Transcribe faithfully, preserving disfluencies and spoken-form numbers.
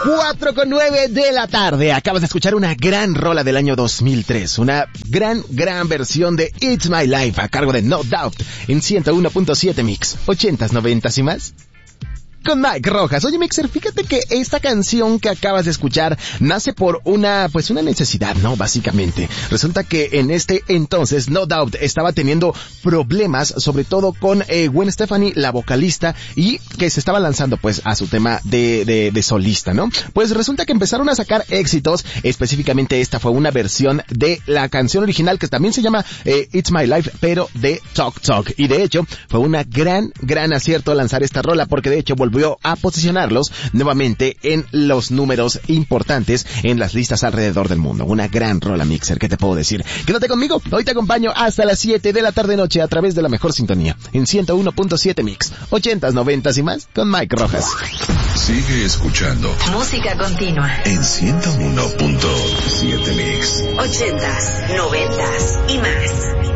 cuatro con nueve de la tarde. Acabas de escuchar una gran rola del año dos mil tres. Una gran, gran versión de It's My Life a cargo de No Doubt en ciento uno punto siete Mix. Ochentas, noventas y más. Con Mike Rojas. Oye, Mixer, fíjate que esta canción que acabas de escuchar nace por una, pues una necesidad, ¿no? Básicamente. Resulta que en este entonces No Doubt estaba teniendo problemas, sobre todo con eh, Gwen Stefani, la vocalista, y que se estaba lanzando pues a su tema de, de, de solista, ¿no? Pues resulta que empezaron a sacar éxitos, específicamente esta fue una versión de la canción original que también se llama eh, It's My Life, pero de Talk Talk. Y de hecho, fue una gran, gran acierto lanzar esta rola, porque de hecho volvió a posicionarlos nuevamente en los números importantes en las listas alrededor del mundo. Una gran rola, Mixer, ¿qué te puedo decir? Quédate conmigo, hoy te acompaño hasta las siete de la tarde noche a través de la mejor sintonía en ciento uno punto siete Mix, ochentas, noventas y más con Mike Rojas. Sigue escuchando música continua en ciento uno punto siete Mix, ochentas, noventas y más.